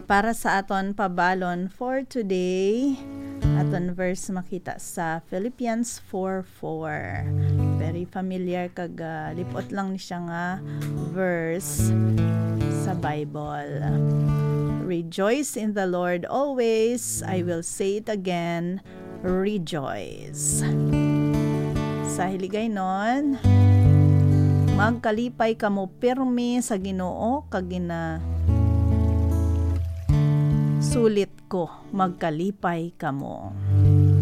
Para sa aton pabalon for today, aton verse makita sa Philippians 4:4. Very familiar kag lipot lang ni siya nga verse sa Bible. Rejoice in the Lord always. I will say it again, rejoice. Sa hiligay nun, magkalipay kamo pirmi sa Ginoo kag sulit ko magkalipay kamo.